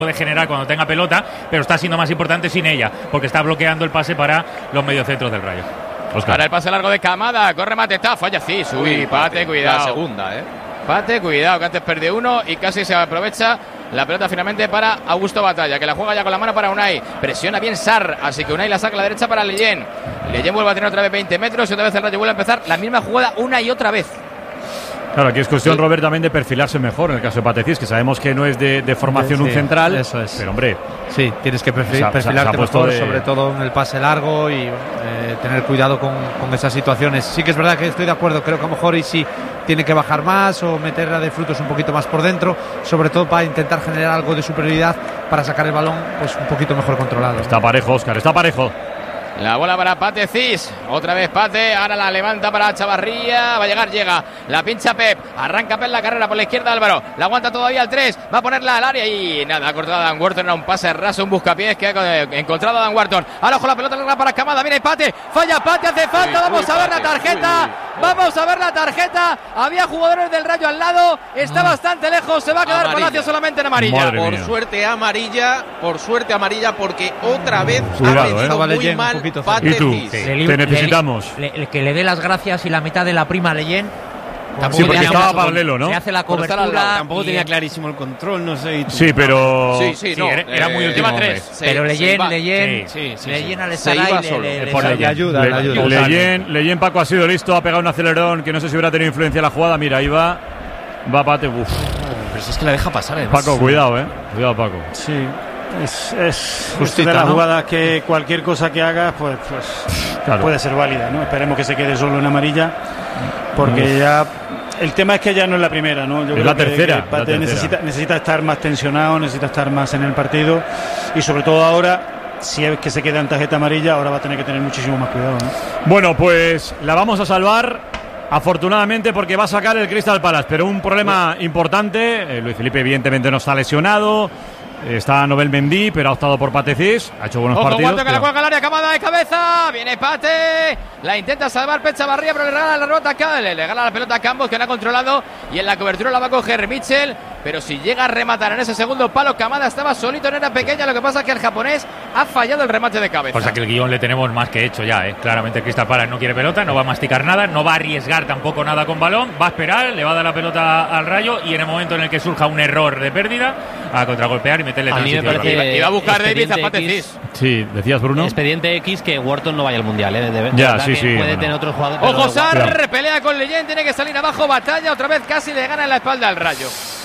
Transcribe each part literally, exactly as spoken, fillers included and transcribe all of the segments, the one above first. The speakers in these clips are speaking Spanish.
puede generar cuando tenga pelota, pero está siendo más importante sin ella, porque está bloqueando el pase para los mediocentros del Rayo. Oscar. Ahora el pase largo de Camada, corre Matestá, falla Cis, uy, Pate, cuidado. La segunda, eh. Pate, cuidado, que antes perdió uno y casi se aprovecha la pelota finalmente para Augusto Batalla, que la juega ya con la mano para Unai. Presiona bien Sarr, así que Unai la saca a la derecha para Leyen. Leyen vuelve a tener otra vez veinte metros y otra vez el Rayo vuelve a empezar la misma jugada una y otra vez. Claro, aquí es cuestión, sí, Robert, también de perfilarse mejor en el caso de Pate Cis, que sabemos que no es de, de formación sí, un central, eso es. Pero hombre, sí, tienes que perfil, se ha, perfilarte se ha mejor, de... sobre todo en el pase largo y eh, tener cuidado con, con esas situaciones. Sí que es verdad que estoy de acuerdo, creo que a lo mejor y sí tiene que bajar más o meterla de frutos un poquito más por dentro, sobre todo para intentar generar algo de superioridad para sacar el balón pues un poquito mejor controlado. Está parejo, Óscar, está parejo. La bola para Pate Cis, otra vez Pate, ahora la levanta para Chavarría, va a llegar, llega, la pincha Pep, arranca Pep la carrera por la izquierda Álvaro, la aguanta todavía al tres, va a ponerla al área y nada, ha cortado a Dan Wharton, era un pase raso, un buscapiés que ha encontrado a Dan Wharton, ahora ojo la pelota larga para Camada, viene Pate, falla Pate, hace falta, uy, vamos uy, a ver Pate, la tarjeta, uy, uy. vamos a ver la tarjeta, había jugadores del Rayo al lado, está ah. bastante lejos, se va a quedar amarilla. Palacio solamente en amarilla. Madre por mía. suerte amarilla, por suerte amarilla, porque otra vez Cuidado, ha venido eh. muy mal. ¿Y tú? Sí. Te necesitamos. Le, le, que le dé las gracias y la mitad de la prima Leyen. Sí, porque estaba paralelo, ¿no? Se hace la cobertura. Tampoco tenía clarísimo el control, no sé. Sí, pero. Sí, sí, no. Era, era muy eh, última tres. Se, pero Leyen, Leyen, sí, sí, Leyen sí. al estar ahí le, le, le, le, le ayuda, le ayuda. Leyen, Leyen, Paco ha sido listo, ha pegado un acelerón que no sé si hubiera tenido influencia en la jugada. Mira, ahí va. Va Pate, uff. Pero si es que la deja pasar, además. Paco, cuidado, eh. Cuidado, Paco. Sí. Es, es justita, de las ¿no? jugadas que cualquier cosa que hagas pues, pues claro. puede ser válida, ¿no? Esperemos que se quede solo en amarilla, porque Uf. ya el tema es que ya no es la primera, ¿no? Yo es creo la que, tercera, que Pate la tercera. necesita necesita estar más tensionado, necesita estar más en el partido y sobre todo ahora, si es que se queda en tarjeta amarilla, ahora va a tener que tener muchísimo más cuidado, ¿no? Bueno, pues la vamos a salvar, afortunadamente, porque va a sacar el Crystal Palace, pero un problema sí. importante. eh, Luis Felipe evidentemente no está lesionado. Está Nobel Mendy, pero ha optado por Pate Cis. Ha hecho buenos Ojo, partidos. Ojo, que la cuelga al área, Camada de cabeza. Viene Pate. La intenta salvar Pecha Barría, pero le regala la pelota a le regala la pelota a Campos, que la ha controlado. Y en la cobertura la va a coger Mitchell. Pero si llega a rematar en ese segundo palo, Camada estaba solito, no era pequeña. Lo que pasa es que el japonés ha fallado el remate de cabeza. O sea que el guión le tenemos más que hecho ya, ¿eh? Claramente Crystal Palace no quiere pelota, no va a masticar nada, no va a arriesgar tampoco nada con balón. Va a esperar, le va a dar la pelota al Rayo y en el momento en el que surja un error de pérdida, a contragolpear y meterle transición. Y va a buscar David a Pate Cis. Sí, decías, Bruno. Expediente X que Wharton no vaya al Mundial, ¿eh? De, de ya, sí, sí. Puede bueno. tener otros jugadores. Ojo, Sarr, pelea con Leyen, tiene que salir abajo, batalla, otra vez casi le gana en la espalda al Rayo.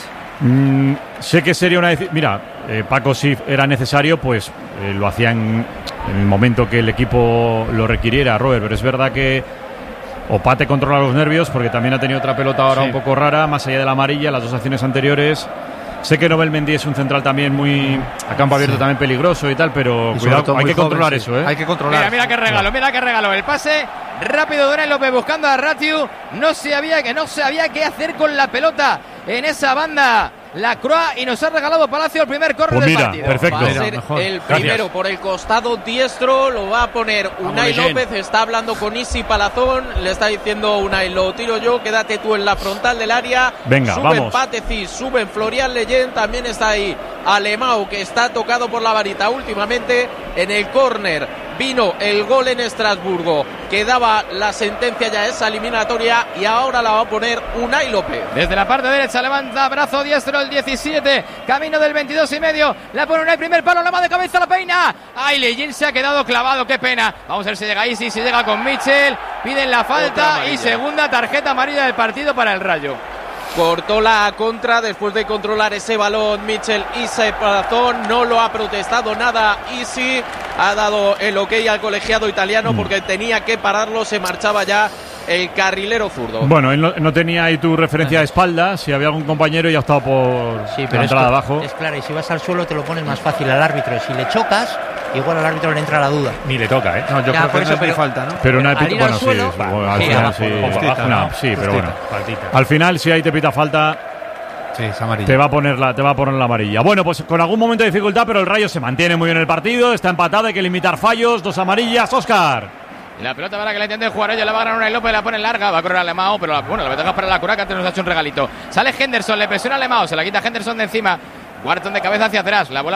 Mm, sé que sería una... Mira, eh, Paco, si era necesario, pues eh, lo hacía en, en el momento que el equipo lo requiriera, Robert, pero es verdad que o Pate controla los nervios, porque también ha tenido otra pelota ahora sí. un poco rara, más allá de la amarilla, las dos acciones anteriores. Sé que Nobel Mendy es un central también muy a campo abierto, sí. también peligroso y tal, pero y cuidado, hay que joven, controlar sí. eso, ¿eh? Hay que controlar. Mira, mira qué regalo, mira qué regalo. El pase rápido de Unai López buscando a Ratiu. No sabía que no sabía qué hacer con la pelota en esa banda. La Croix y nos ha regalado Palacio el primer córner pues del mira, partido. Perfecto. Va a ser mejor. El primero Gracias. Por el costado diestro, lo va a poner Unai López, está hablando con Isi Palazón, le está diciendo Unai, lo tiro yo, quédate tú en la frontal del área. Venga, suben vamos. Pate Cis, suben Florian Leyen, también está ahí Alemão, que está tocado por la varita últimamente en el córner. Vino el gol en Estrasburgo, que daba la sentencia ya a esa eliminatoria y ahora la va a poner Unai López. Desde la parte derecha levanta brazo diestro el diecisiete, camino del veintidós y medio, la pone Unai, primer palo, la va de cabeza, la peina. Ay, Leyen se ha quedado clavado, qué pena. Vamos a ver si llega Isi, si llega con Mitchell, piden la falta y segunda tarjeta amarilla del partido para el Rayo. Cortó la contra después de controlar ese balón Mitchell y Palazón, no lo ha protestado nada Isi, ha dado el ok al colegiado italiano mm. porque tenía que pararlo, se marchaba ya el carrilero zurdo. Bueno, él no, no tenía ahí tu referencia de espalda, si había algún compañero y ha estado por sí, pero la entrada abajo. Es claro, y si vas al suelo te lo pones más fácil al árbitro, si le chocas igual al árbitro le entra la duda. Ni le toca, ¿eh? No, yo ya, creo que eso, no pero, es falta, ¿no? Pero una al ir bueno, al suelo, sí, va, bueno, al sí, final abajo, sí, justita, no, ¿no? sí, pero bueno. Faltita. Al final si ahí te pita falta, sí, es amarilla. Te va a poner la, te va a poner la amarilla. Bueno, pues con algún momento de dificultad, pero el Rayo se mantiene muy bien el partido, está empatado, hay que limitar fallos, dos amarillas, Óscar. La pelota para que la intente jugar ella, la va a ganar Unai López, la pone larga, va a correr Alemão, pero la, bueno, la ventaja para la Cura, que antes nos ha hecho un regalito. Sale Henderson, le presiona Alemão, se la quita Henderson de encima. Wharton de cabeza hacia atrás. La bola